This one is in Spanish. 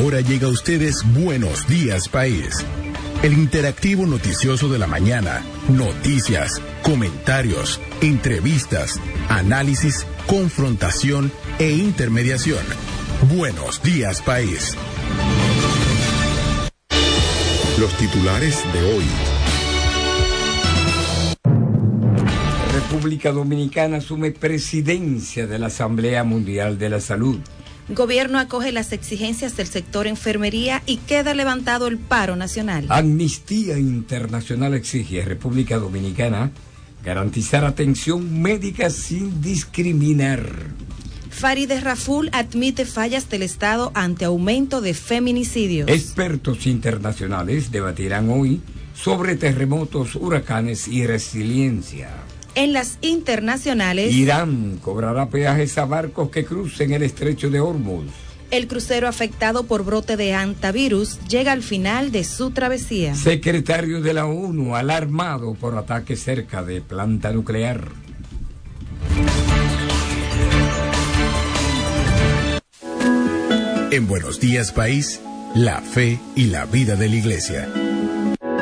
ahora llega a ustedes Buenos Días País, el interactivo noticioso de la mañana. Noticias, comentarios, entrevistas, análisis, confrontación e intermediación. Buenos Días País. Los titulares de hoy. República Dominicana asume presidencia de la Asamblea Mundial de la Salud. Gobierno acoge las exigencias del sector enfermería y queda levantado el paro nacional. Amnistía Internacional exige a República Dominicana garantizar atención médica sin discriminar. Farideh Raful admite fallas del Estado ante aumento de feminicidios. Expertos internacionales debatirán hoy sobre terremotos, huracanes y resiliencia. En las internacionales, Irán cobrará peajes a barcos que crucen el estrecho de Hormuz. El crucero afectado por brote de hantavirus llega al final de su travesía. Secretario de la ONU alarmado por ataque cerca de planta nuclear. En Buenos Días País, la fe y la vida de la Iglesia.